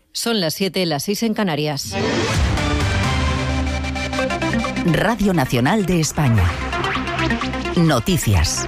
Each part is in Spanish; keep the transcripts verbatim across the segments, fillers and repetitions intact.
Son las siete, las seis en Canarias. Radio Nacional de España. Noticias.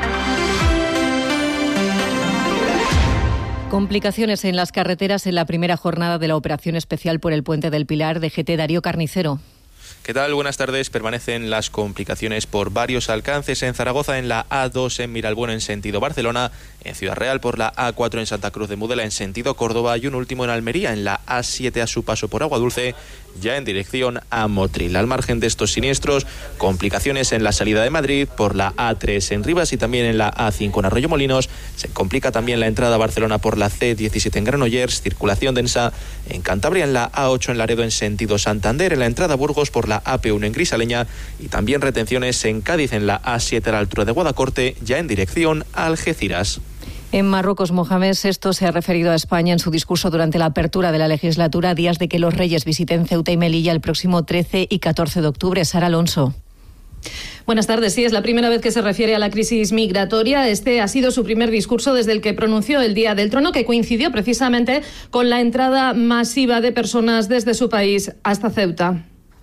Complicaciones en las carreteras en la primera jornada de la operación especial por el Puente del Pilar. D G T, Darío Carnicero. ¿Qué tal? Buenas tardes. Permanecen las complicaciones por varios alcances en Zaragoza, en la A dos en Miralbueno en sentido Barcelona, en Ciudad Real por la A cuatro en Santa Cruz de Mudela en sentido Córdoba y un último en Almería en la A siete a su paso por Aguadulce, ya en dirección a Motril. Al margen de estos siniestros, complicaciones en la salida de Madrid por la A tres en Rivas y también en la A cinco en Arroyomolinos. Se complica también la entrada a Barcelona por la C diecisiete en Granollers, circulación densa en Cantabria en la A ocho en Laredo en sentido Santander, en la entrada a Burgos por la A P uno en Grisaleña y también retenciones en Cádiz en la A siete a la altura de Guadacorte, ya en dirección a Algeciras. En Marruecos, Mohamed sexto se ha referido a España en su discurso durante la apertura de la legislatura, a días de que los reyes visiten Ceuta y Melilla el próximo trece y catorce de octubre. Sara Alonso. Buenas tardes. Sí, es la primera vez que se refiere a la crisis migratoria. Este ha sido su primer discurso desde el que pronunció el Día del Trono, que coincidió precisamente con la entrada masiva de personas desde su país hasta Ceuta.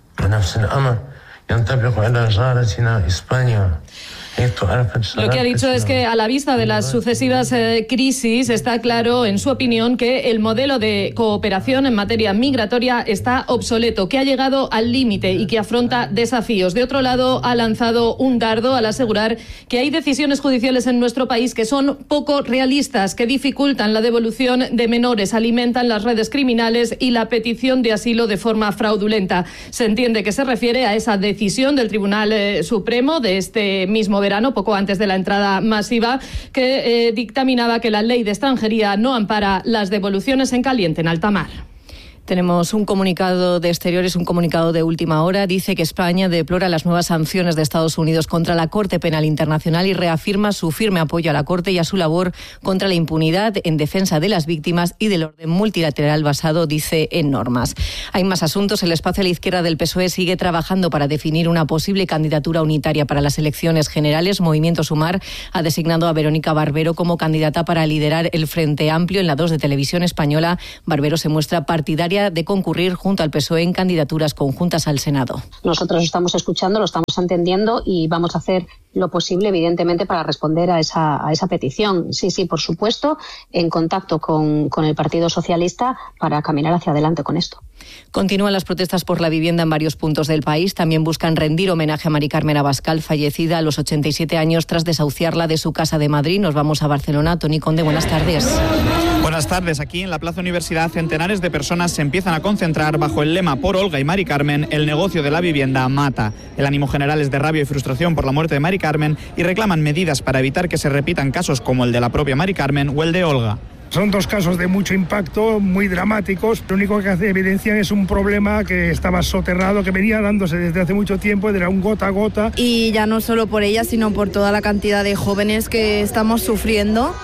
Lo que ha dicho es que a la vista de las sucesivas eh, crisis está claro, en su opinión, que el modelo de cooperación en materia migratoria está obsoleto, que ha llegado al límite y que afronta desafíos. De otro lado, ha lanzado un dardo al asegurar que hay decisiones judiciales en nuestro país que son poco realistas, que dificultan la devolución de menores, alimentan las redes criminales y la petición de asilo de forma fraudulenta. Se entiende que se refiere a esa decisión del Tribunal eh, Supremo de este mismo verano, poco antes de la entrada masiva, que eh, dictaminaba que la ley de extranjería no ampara las devoluciones en caliente en alta mar. Tenemos un comunicado de Exteriores, un comunicado de última hora. Dice que España deplora las nuevas sanciones de Estados Unidos contra la Corte Penal Internacional y reafirma su firme apoyo a la Corte y a su labor contra la impunidad en defensa de las víctimas y del orden multilateral basado, dice, en normas. Hay más asuntos. El espacio a la izquierda del P S O E sigue trabajando para definir una posible candidatura unitaria para las elecciones generales. Movimiento Sumar ha designado a Verónica Barbero como candidata para liderar el Frente Amplio en la dos de Televisión Española. Barbero se muestra partidaria de concurrir junto al P S O E en candidaturas conjuntas al Senado. Nosotros estamos escuchando, lo estamos entendiendo y vamos a hacer lo posible, evidentemente, para responder a esa, a esa petición. Sí, sí, por supuesto, en contacto con, con el Partido Socialista para caminar hacia adelante con esto. Continúan las protestas por la vivienda en varios puntos del país. También buscan rendir homenaje a Mari Carmen Abascal, fallecida a los ochenta y siete años tras desahuciarla de su casa de Madrid. Nos vamos a Barcelona. Tony Conde, buenas tardes. Buenas tardes. Aquí en la Plaza Universidad, centenares de personas se empiezan a concentrar bajo el lema "Por Olga y Mari Carmen, el negocio de la vivienda mata". El ánimo general es de rabia y frustración por la muerte de Mari Carmen y reclaman medidas para evitar que se repitan casos como el de la propia Mari Carmen o el de Olga. Son dos casos de mucho impacto, muy dramáticos. Lo único que hace evidencian es un problema que estaba soterrado, que venía dándose desde hace mucho tiempo, era un gota a gota. Y ya no solo por ella, sino por toda la cantidad de jóvenes que estamos sufriendo.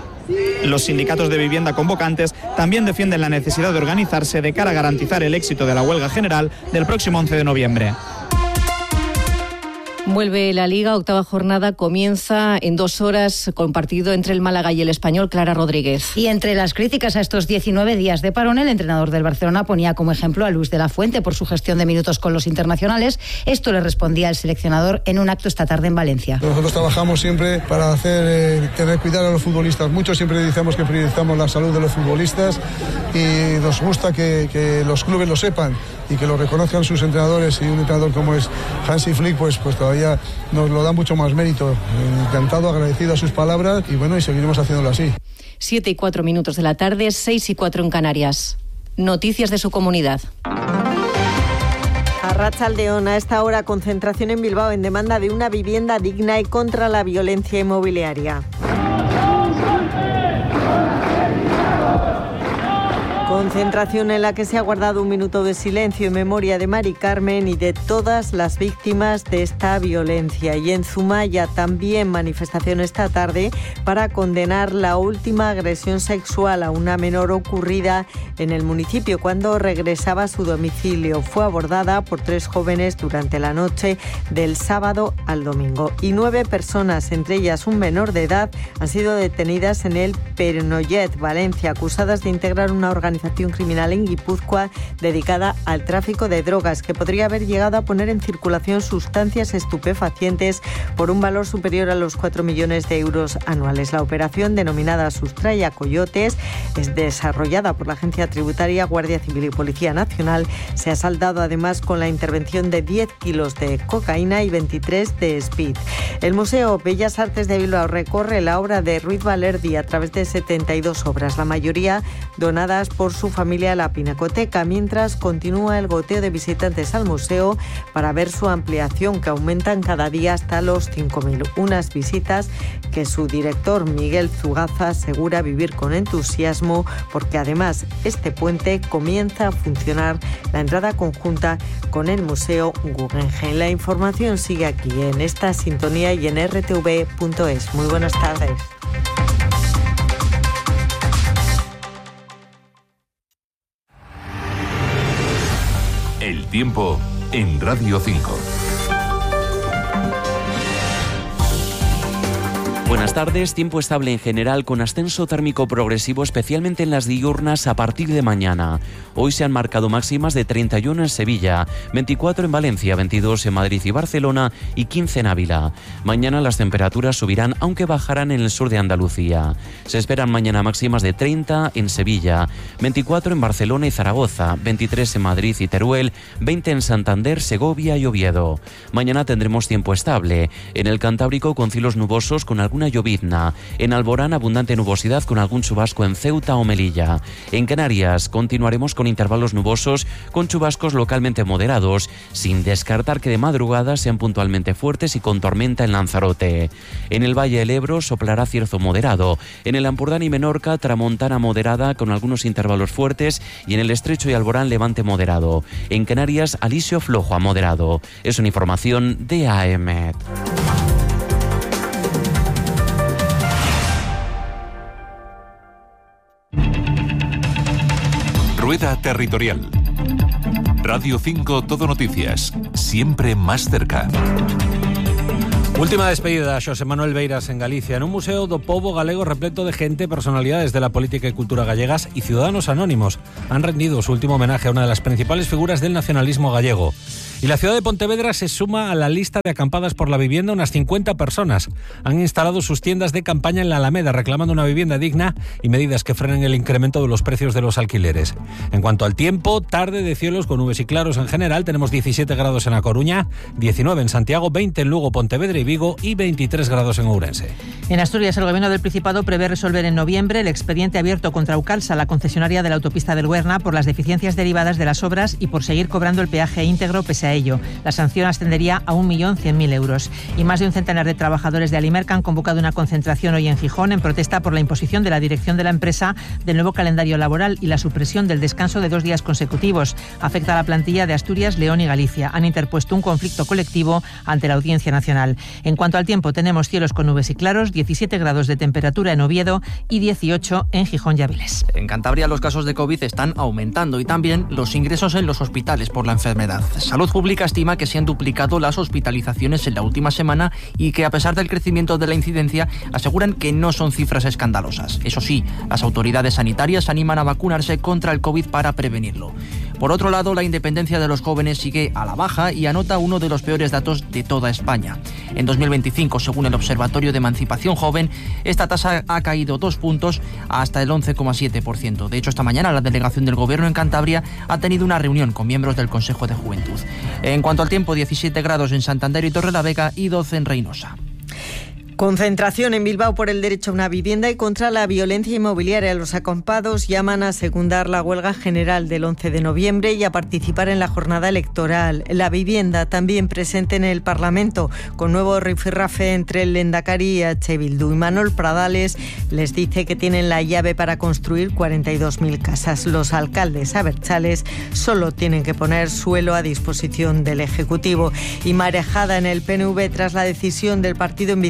Los sindicatos de vivienda convocantes también defienden la necesidad de organizarse de cara a garantizar el éxito de la huelga general del próximo once de noviembre. Vuelve la Liga, octava jornada, comienza en dos horas con partido entre el Málaga y el Español. Clara Rodríguez. Y entre las críticas a estos diecinueve días de parón, el entrenador del Barcelona ponía como ejemplo a Luis de la Fuente por su gestión de minutos con los internacionales. Esto le respondía el seleccionador en un acto esta tarde en Valencia. Nosotros trabajamos siempre para hacer eh, tener cuidado a los futbolistas. Muchos siempre decimos que priorizamos la salud de los futbolistas y nos gusta que, que los clubes lo sepan y que lo reconozcan sus entrenadores, y un entrenador como es Hansi Flick pues, pues todavía nos lo da mucho más mérito. Encantado, agradecido a sus palabras y bueno, y seguiremos haciéndolo así. Siete y cuatro minutos de la tarde, seis y cuatro en Canarias. Noticias de su comunidad. Arratsaldeon, a esta hora concentración en Bilbao en demanda de una vivienda digna y contra la violencia inmobiliaria. Concentración en la que se ha guardado un minuto de silencio en memoria de Mari Carmen y de todas las víctimas de esta violencia. Y en Zumaya también manifestación esta tarde para condenar la última agresión sexual a una menor ocurrida en el municipio cuando regresaba a su domicilio. Fue abordada por tres jóvenes durante la noche del sábado al domingo. Y nueve personas, entre ellas un menor de edad, han sido detenidas en el Pernollet, Valencia, acusadas de integrar una organización organización criminal en Guipúzcoa dedicada al tráfico de drogas, que podría haber llegado a poner en circulación sustancias estupefacientes por un valor superior a los cuatro millones de euros anuales. La operación, denominada Sustraya Coyotes, es desarrollada por la Agencia Tributaria, Guardia Civil y Policía Nacional. Se ha saldado además con la intervención de diez kilos de cocaína y veintitrés de speed. El Museo Bellas Artes de Bilbao recorre la obra de Ruiz Valerdi a través de setenta y dos obras, la mayoría donadas por su familia a la Pinacoteca, mientras continúa el goteo de visitantes al museo para ver su ampliación, que aumentan cada día hasta los cinco mil. Unas visitas que su director Miguel Zugaza asegura vivir con entusiasmo, porque además este puente comienza a funcionar la entrada conjunta con el Museo Guggenheim. La información sigue aquí en esta sintonía y en r t v punto es. Muy buenas tardes. El tiempo en Radio cinco. Buenas tardes, tiempo estable en general con ascenso térmico progresivo, especialmente en las diurnas a partir de mañana. Hoy se han marcado máximas de treinta y uno en Sevilla, veinticuatro en Valencia, veintidós en Madrid y Barcelona y quince en Ávila. Mañana las temperaturas subirán, aunque bajarán en el sur de Andalucía. Se esperan mañana máximas de treinta en Sevilla, veinticuatro en Barcelona y Zaragoza, veintitrés en Madrid y Teruel, veinte en Santander, Segovia y Oviedo. Mañana tendremos tiempo estable. En el Cantábrico con cielos nubosos con alguna llovizna. En Alborán abundante nubosidad con algún chubasco en Ceuta o Melilla. En Canarias continuaremos con intervalos nubosos con chubascos localmente moderados, sin descartar que de madrugada sean puntualmente fuertes y con tormenta en Lanzarote. En el Valle del Ebro soplará cierzo moderado. En el Ampurdán y Menorca tramontana moderada con algunos intervalos fuertes y en el Estrecho y Alborán levante moderado. En Canarias alisio flojo a moderado. Es una información de A E M E T. Rueda Territorial. Radio cinco Todo Noticias, siempre más cerca. Última despedida, Xosé Manuel Beiras en Galicia, en un museo do pobo galego repleto de gente, personalidades de la política y cultura gallegas y ciudadanos anónimos. Han rendido su último homenaje a una de las principales figuras del nacionalismo gallego. Y la ciudad de Pontevedra se suma a la lista de acampadas por la vivienda. Unas cincuenta personas han instalado sus tiendas de campaña en la Alameda, reclamando una vivienda digna y medidas que frenen el incremento de los precios de los alquileres. En cuanto al tiempo, tarde de cielos con nubes y claros en general. Tenemos diecisiete grados en A Coruña, diecinueve en Santiago, veinte en Lugo, Pontevedra y Vigo y veintitrés grados en Ourense. En Asturias, el Gobierno del Principado prevé resolver en noviembre el expediente abierto contra Ucalsa, la concesionaria de la autopista del Huerna, por las deficiencias derivadas de las obras y por seguir cobrando el peaje íntegro pese a ello. La sanción ascendería a un millón cien mil euros. Y más de un centenar de trabajadores de Alimerca han convocado una concentración hoy en Gijón en protesta por la imposición de la dirección de la empresa del nuevo calendario laboral y la supresión del descanso de dos días consecutivos. Afecta a la plantilla de Asturias, León y Galicia. Han interpuesto un conflicto colectivo ante la Audiencia Nacional. En cuanto al tiempo, tenemos cielos con nubes y claros, diecisiete grados de temperatura en Oviedo y dieciocho en Gijón y Avilés. En Cantabria los casos de COVID están aumentando y también los ingresos en los hospitales por la enfermedad. Salud Pública estima que se han duplicado las hospitalizaciones en la última semana y que, a pesar del crecimiento de la incidencia, aseguran que no son cifras escandalosas. Eso sí, las autoridades sanitarias animan a vacunarse contra el COVID para prevenirlo. Por otro lado, la independencia de los jóvenes sigue a la baja y anota uno de los peores datos de toda España. En dos mil veinticinco, según el Observatorio de Emancipación Joven, esta tasa ha caído dos puntos hasta el once coma siete por ciento. De hecho, esta mañana la delegación del Gobierno en Cantabria ha tenido una reunión con miembros del Consejo de Juventud. En cuanto al tiempo, diecisiete grados en Santander y Torrelavega y doce en Reynosa. Concentración en Bilbao por el derecho a una vivienda y contra la violencia inmobiliaria. Los acampados llaman a secundar la huelga general del once de noviembre y a participar en la jornada electoral. La vivienda también presente en el Parlamento, con nuevo rifirrafe entre el Lehendakari y H. Bildu. Y Manuel Pradales les dice que tienen la llave para construir cuarenta y dos mil casas. Los alcaldes abertzales solo tienen que poner suelo a disposición del Ejecutivo. Y marejada en el P N V tras la decisión del partido en Vizcaya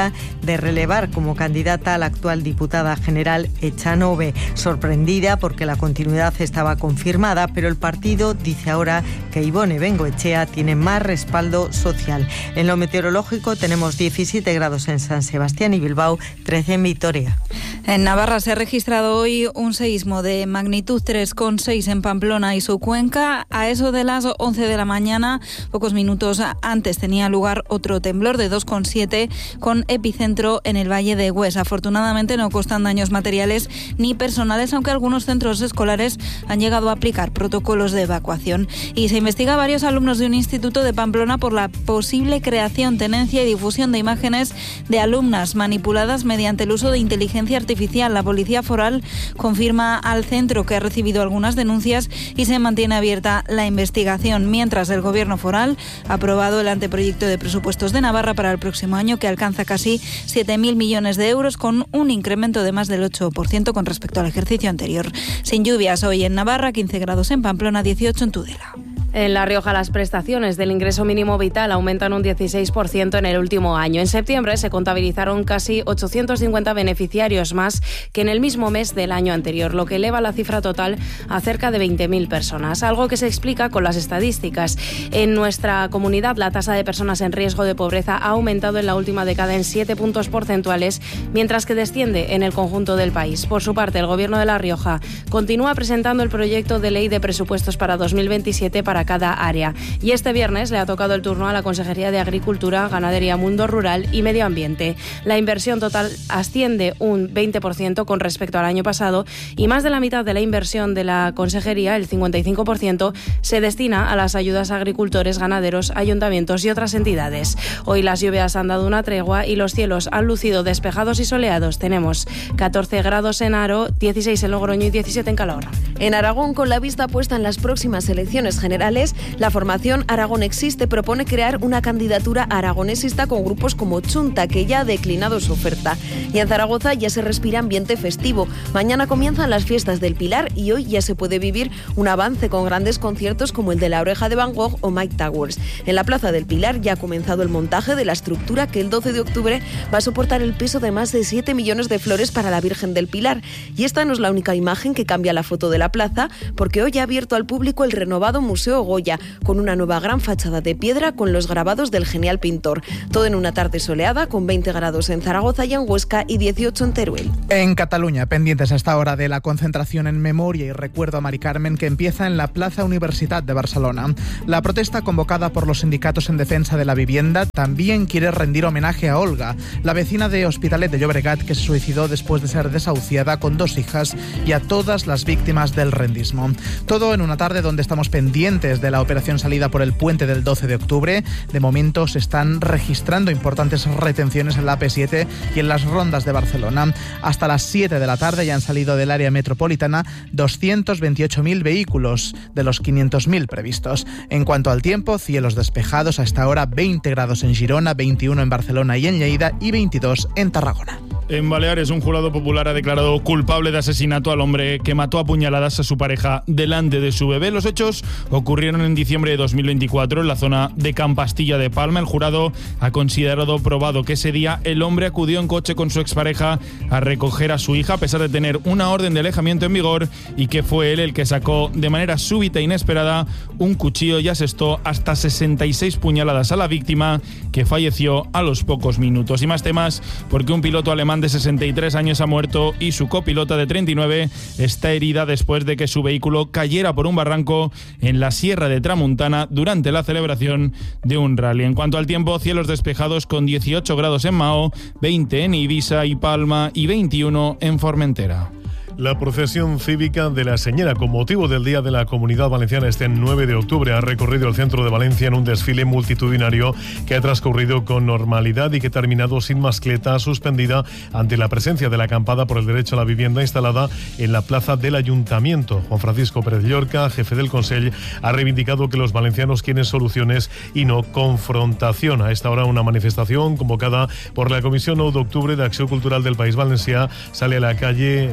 día de relevar como candidata a la actual diputada general Echanove, sorprendida porque la continuidad estaba confirmada, pero el partido dice ahora que Ibone Bengoechea tiene más respaldo social. En lo meteorológico tenemos diecisiete grados en San Sebastián y Bilbao, trece en Vitoria. En Navarra se ha registrado hoy un seísmo de magnitud tres coma seis en Pamplona y su cuenca. A eso de las once de la mañana, pocos minutos antes, tenía lugar otro temblor de dos coma siete con epicentro en el Valle de Hues. Afortunadamente no constan daños materiales ni personales, aunque algunos centros escolares han llegado a aplicar protocolos de evacuación. Y se investiga a varios alumnos de un instituto de Pamplona por la posible creación, tenencia y difusión de imágenes de alumnas manipuladas mediante el uso de inteligencia artificial. La Policía Foral confirma al centro que ha recibido algunas denuncias y se mantiene abierta la investigación, mientras el Gobierno foral ha aprobado el anteproyecto de presupuestos de Navarra para el próximo año, que alcanza casi siete mil millones de euros, con un incremento de más del ocho por ciento con respecto al ejercicio anterior. Sin lluvias hoy en Navarra, quince grados en Pamplona, dieciocho en Tudela. En La Rioja, las prestaciones del ingreso mínimo vital aumentan un dieciséis por ciento en el último año. En septiembre se contabilizaron casi ochocientos cincuenta beneficiarios más que en el mismo mes del año anterior, lo que eleva la cifra total a cerca de veinte mil personas, algo que se explica con las estadísticas. En nuestra comunidad, la tasa de personas en riesgo de pobreza ha aumentado en la última década en siete puntos porcentuales, mientras que desciende en el conjunto del país. Por su parte, el Gobierno de La Rioja continúa presentando el proyecto de ley de presupuestos para dos mil veintisiete para cada área. Y este viernes le ha tocado el turno a la Consejería de Agricultura, Ganadería, Mundo Rural y Medio Ambiente. La inversión total asciende un veinte por ciento con respecto al año pasado y más de la mitad de la inversión de la Consejería, el cincuenta y cinco por ciento, se destina a las ayudas a agricultores, ganaderos, ayuntamientos y otras entidades. Hoy las lluvias han dado una tregua y los cielos han lucido despejados y soleados. Tenemos catorce grados en Haro, dieciséis en Logroño y diecisiete en Calahorra. En Aragón, con la vista puesta en las próximas elecciones generales, la formación Aragón Existe propone crear una candidatura aragonesista con grupos como Chunta, que ya ha declinado su oferta. Y en Zaragoza ya se respira ambiente festivo. Mañana comienzan las fiestas del Pilar y hoy ya se puede vivir un avance con grandes conciertos como el de La Oreja de Van Gogh o Mike Towers. En la Plaza del Pilar ya ha comenzado el montaje de la estructura que el doce de octubre va a soportar el peso de más de siete millones de flores para la Virgen del Pilar. Y esta no es la única imagen que cambia la foto de la plaza, porque hoy ha abierto al público el renovado Museo Goya, con una nueva gran fachada de piedra con los grabados del genial pintor. Todo en una tarde soleada, con veinte grados en Zaragoza y en Huesca y dieciocho en Teruel. En Cataluña, pendientes a esta hora de la concentración en memoria y recuerdo a Mari Carmen, que empieza en la Plaza Universitat de Barcelona. La protesta, convocada por los sindicatos en defensa de la vivienda, también quiere rendir homenaje a Olga, la vecina de Hospitalet de Llobregat, que se suicidó después de ser desahuciada con dos hijas, y a todas las víctimas del rendismo. Todo en una tarde donde estamos pendientes de la operación salida por el puente del doce de octubre. De momento se están registrando importantes retenciones en la A P siete y en las rondas de Barcelona. Hasta las siete de la tarde ya han salido del área metropolitana doscientos veintiocho mil vehículos de los quinientos mil previstos. En cuanto al tiempo, cielos despejados a esta hora, veinte grados en Girona, veintiuno en Barcelona y en Lleida y veintidós en Tarragona. En Baleares, un jurado popular ha declarado culpable de asesinato al hombre que mató a puñaladas a su pareja delante de su bebé. Los hechos ocurrieron en diciembre de dos mil veinticuatro en la zona de Campastilla de Palma. El jurado ha considerado probado que ese día el hombre acudió en coche con su expareja a recoger a su hija, a pesar de tener una orden de alejamiento en vigor, y que fue él el que sacó de manera súbita e inesperada un cuchillo y asestó hasta sesenta y seis puñaladas a la víctima, que falleció a los pocos minutos. Y más temas, porque un piloto alemán de sesenta y tres años ha muerto y su copilota de treinta y nueve está herida después de que su vehículo cayera por un barranco en la Sierra de Tramuntana durante la celebración de un rally. En cuanto al tiempo, cielos despejados con dieciocho grados en Mao, veinte en Ibiza y Palma y veintiuno en Formentera. La procesión cívica de la Señera, con motivo del Día de la Comunidad Valenciana este nueve de octubre, ha recorrido el centro de Valencia en un desfile multitudinario que ha transcurrido con normalidad y que ha terminado sin mascleta, suspendida ante la presencia de la acampada por el derecho a la vivienda instalada en la plaza del Ayuntamiento. Juan Francisco Pérez Llorca, jefe del Consell, ha reivindicado que los valencianos quieren soluciones y no confrontación. A esta hora, una manifestación convocada por la Comisión nueve de octubre de Acción Cultural del País Valencià sale a la calle para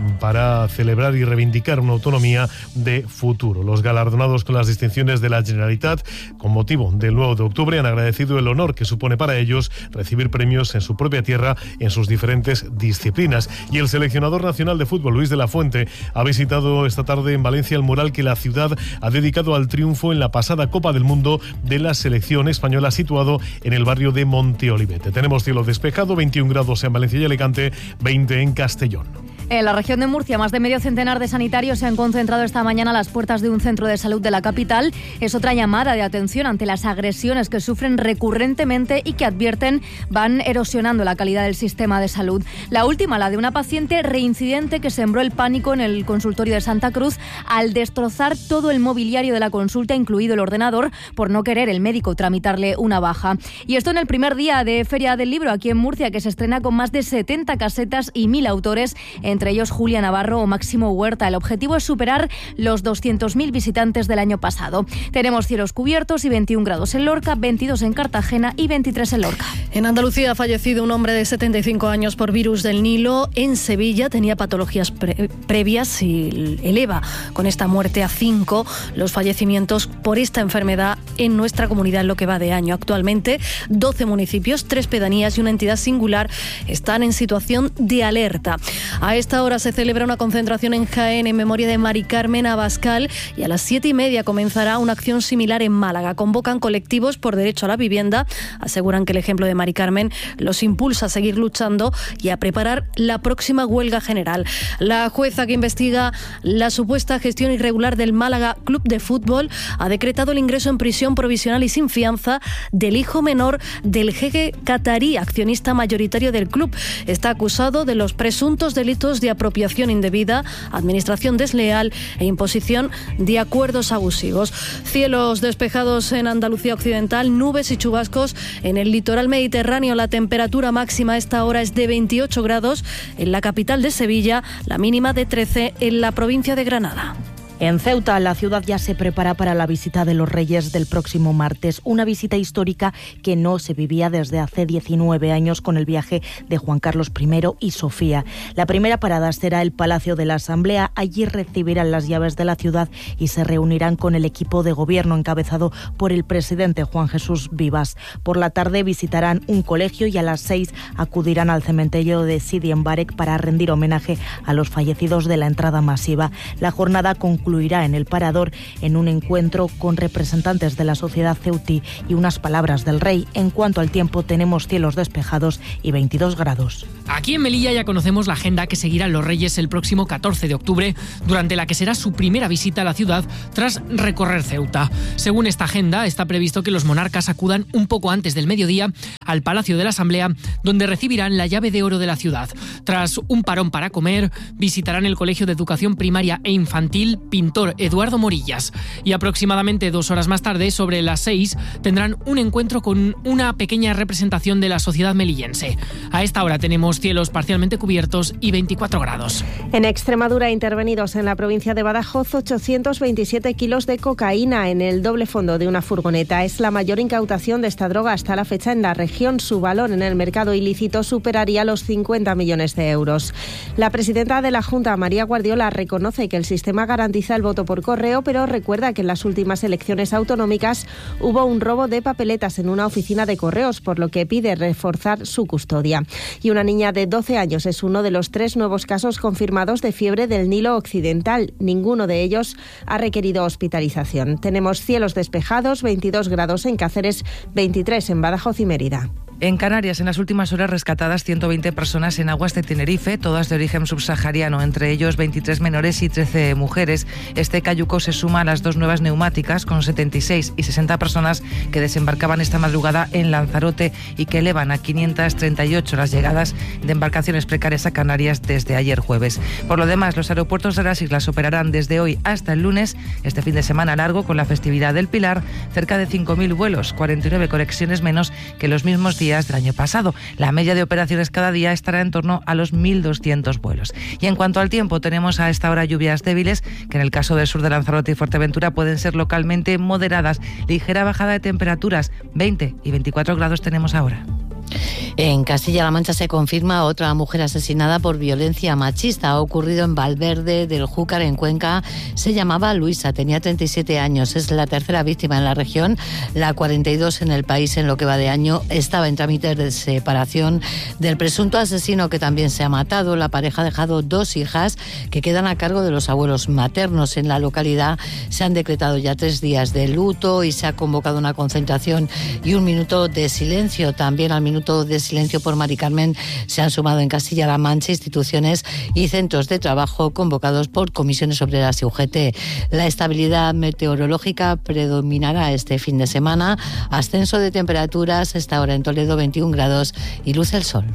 para celebrar y reivindicar una autonomía de futuro. Los galardonados con las distinciones de la Generalitat, con motivo del nueve de octubre, han agradecido el honor que supone para ellos recibir premios en su propia tierra en sus diferentes disciplinas. Y el seleccionador nacional de fútbol, Luis de la Fuente, ha visitado esta tarde en Valencia el mural que la ciudad ha dedicado al triunfo en la pasada Copa del Mundo de la selección española, situado en el barrio de Monteolivete. Tenemos cielo despejado, veintiún grados en Valencia y Alicante, veinte en Castellón. En la región de Murcia, más de medio centenar de sanitarios se han concentrado esta mañana a las puertas de un centro de salud de la capital. Es otra llamada de atención ante las agresiones que sufren recurrentemente y que advierten van erosionando la calidad del sistema de salud. La última, la de una paciente reincidente que sembró el pánico en el consultorio de Santa Cruz al destrozar todo el mobiliario de la consulta, incluido el ordenador, por no querer el médico tramitarle una baja. Y esto en el primer día de Feria del Libro aquí en Murcia, que se estrena con más de setenta casetas y mil autores, entre ellos Julia Navarro o Máximo Huerta. El objetivo es superar los doscientos mil visitantes del año pasado. Tenemos cielos cubiertos y veintiún grados en Lorca, veintidós en Cartagena y veintitrés en Lorca. En Andalucía ha fallecido un hombre de setenta y cinco años por virus del Nilo. En Sevilla tenía patologías pre- previas y eleva con esta muerte a cinco los fallecimientos por esta enfermedad en nuestra comunidad en lo que va de año. Actualmente, doce municipios, tres pedanías y una entidad singular están en situación de alerta. A esta hora se celebra una concentración en Jaén en memoria de Mari Carmen Abascal y a las siete y media comenzará una acción similar en Málaga. Convocan colectivos por derecho a la vivienda, aseguran que el ejemplo de Mari Carmen los impulsa a seguir luchando y a preparar la próxima huelga general. La jueza que investiga la supuesta gestión irregular del Málaga Club de Fútbol ha decretado el ingreso en prisión provisional y sin fianza del hijo menor del jeque catarí, accionista mayoritario del club. Está acusado de los presuntos delitos de apropiación indebida, administración desleal e imposición de acuerdos abusivos. Cielos despejados en Andalucía Occidental, nubes y chubascos en el litoral mediterráneo. La temperatura máxima a esta hora es de veintiocho grados en la capital de Sevilla, la mínima de trece en la provincia de Granada. En Ceuta, la ciudad ya se prepara para la visita de los Reyes del próximo martes, una visita histórica que no se vivía desde hace diecinueve años con el viaje de Juan Carlos primero y Sofía. La primera parada será el Palacio de la Asamblea. Allí recibirán las llaves de la ciudad y se reunirán con el equipo de gobierno encabezado por el presidente Juan Jesús Vivas. Por la tarde visitarán un colegio y a las seis acudirán al cementerio de Sidi Mbarek para rendir homenaje a los fallecidos de la entrada masiva. La jornada concluye Concluirá en el Parador en un encuentro con representantes de la sociedad ceutí y unas palabras del rey. En cuanto al tiempo, tenemos cielos despejados y veintidós grados. Aquí en Melilla ya conocemos la agenda que seguirán los Reyes el próximo catorce de octubre, durante la que será su primera visita a la ciudad tras recorrer Ceuta. Según esta agenda, está previsto que los monarcas acudan un poco antes del mediodía al Palacio de la Asamblea, donde recibirán la llave de oro de la ciudad. Tras un parón para comer, visitarán el Colegio de Educación Primaria e Infantil Pintor Eduardo Morillas. Y aproximadamente dos horas más tarde, sobre las seis, tendrán un encuentro con una pequeña representación de la sociedad melillense. A esta hora tenemos cielos parcialmente cubiertos y veinticuatro grados. En Extremadura, intervenidos en la provincia de Badajoz, ochocientos veintisiete kilos de cocaína en el doble fondo de una furgoneta. Es la mayor incautación de esta droga hasta la fecha en la región. Su valor en el mercado ilícito superaría los cincuenta millones de euros. La presidenta de la Junta, María Guardiola, reconoce que el sistema garantiza el voto por correo, pero recuerda que en las últimas elecciones autonómicas hubo un robo de papeletas en una oficina de correos, por lo que pide reforzar su custodia. Y una niña de doce años es uno de los tres nuevos casos confirmados de fiebre del Nilo Occidental. Ninguno de ellos ha requerido hospitalización. Tenemos cielos despejados, veintidós grados en Cáceres, veintitrés en Badajoz y Mérida. En Canarias, en las últimas horas rescatadas ciento veinte personas en aguas de Tenerife, todas de origen subsahariano, entre ellos veintitrés menores y trece mujeres. Este cayuco se suma a las dos nuevas neumáticas, con setenta y seis y sesenta personas que desembarcaban esta madrugada en Lanzarote y que elevan a quinientas treinta y ocho las llegadas de embarcaciones precarias a Canarias desde ayer jueves. Por lo demás, los aeropuertos de las islas operarán desde hoy hasta el lunes, este fin de semana largo con la festividad del Pilar, cerca de cinco mil vuelos, cuarenta y nueve conexiones menos que los mismos días del año pasado. La media de operaciones cada día estará en torno a los mil doscientos vuelos. Y en cuanto al tiempo, tenemos a esta hora lluvias débiles, que en el caso del sur de Lanzarote y Fuerteventura pueden ser localmente moderadas. Ligera bajada de temperaturas, veinte y veinticuatro grados tenemos ahora. En Castilla-La Mancha se confirma otra mujer asesinada por violencia machista. Ha ocurrido en Valverde del Júcar, en Cuenca. Se llamaba Luisa, tenía treinta y siete años. Es la tercera víctima en la región, la cuarenta y dos en el país en lo que va de año. Estaba en trámites de separación del presunto asesino, que también se ha matado. La pareja ha dejado dos hijas que quedan a cargo de los abuelos maternos. En la localidad se han decretado ya tres días de luto y se ha convocado una concentración y un minuto de silencio. También al minuto de silencio por Mari Carmen se han sumado en Castilla-La Mancha instituciones y centros de trabajo convocados por comisiones obreras y U G T. La estabilidad meteorológica predominará este fin de semana. Ascenso de temperaturas, esta hora en Toledo veintiún grados y luce el sol.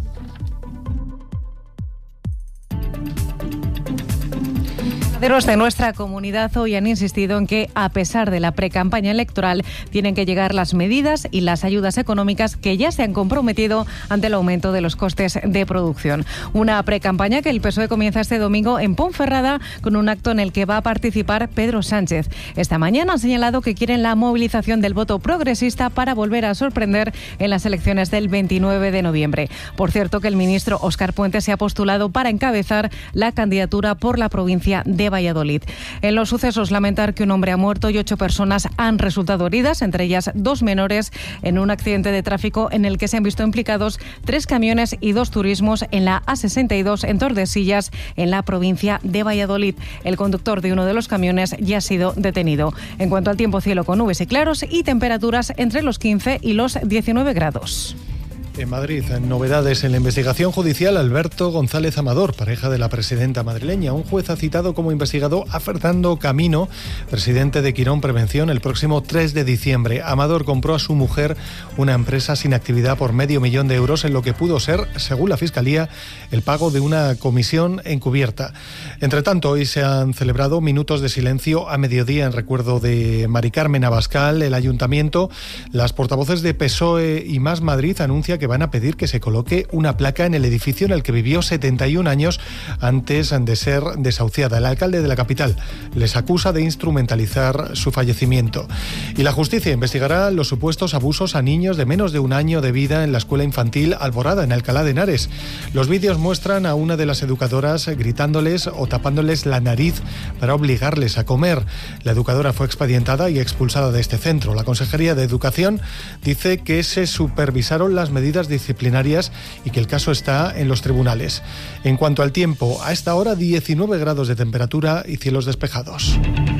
De nuestra comunidad hoy han insistido en que, a pesar de la precampaña electoral, tienen que llegar las medidas y las ayudas económicas que ya se han comprometido ante el aumento de los costes de producción. Una precampaña que el P S O E comienza este domingo en Ponferrada con un acto en el que va a participar Pedro Sánchez. Esta mañana han señalado que quieren la movilización del voto progresista para volver a sorprender en las elecciones del veintinueve de noviembre. Por cierto, que el ministro Óscar Puente se ha postulado para encabezar la candidatura por la provincia de Valladolid. En los sucesos, lamentar que un hombre ha muerto y ocho personas han resultado heridas, entre ellas dos menores, en un accidente de tráfico en el que se han visto implicados tres camiones y dos turismos en la A sesenta y dos en Tordesillas, en la provincia de Valladolid. El conductor de uno de los camiones ya ha sido detenido. En cuanto al tiempo, cielo con nubes y claros y temperaturas entre los quince y los diecinueve grados. En Madrid, novedades en la investigación judicial. Alberto González Amador, pareja de la presidenta madrileña. Un juez ha citado como investigado a Fernando Camino, presidente de Quirón Prevención, el próximo tres de diciembre. Amador compró a su mujer una empresa sin actividad por medio millón de euros en lo que pudo ser, según la Fiscalía, el pago de una comisión encubierta. Entre tanto, hoy se han celebrado minutos de silencio a mediodía en recuerdo de Mari Carmen Abascal. El Ayuntamiento, las portavoces de P S O E y Más Madrid anuncian que que van a pedir que se coloque una placa en el edificio en el que vivió setenta y un años antes de ser desahuciada. El alcalde de la capital les acusa de instrumentalizar su fallecimiento. Y la justicia investigará los supuestos abusos a niños de menos de un año de vida en la escuela infantil Alborada, en Alcalá de Henares. Los vídeos muestran a una de las educadoras gritándoles o tapándoles la nariz para obligarles a comer. La educadora fue expedientada y expulsada de este centro. La Consejería de Educación dice que se supervisaron las medidas disciplinarias y que el caso está en los tribunales. En cuanto al tiempo, a esta hora diecinueve grados de temperatura y cielos despejados.